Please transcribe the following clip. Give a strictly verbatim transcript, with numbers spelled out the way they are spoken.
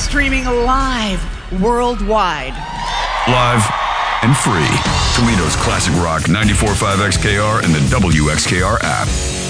streaming live worldwide. Live and free. Toledo's classic rock ninety-four point five X K R and the W X K R app.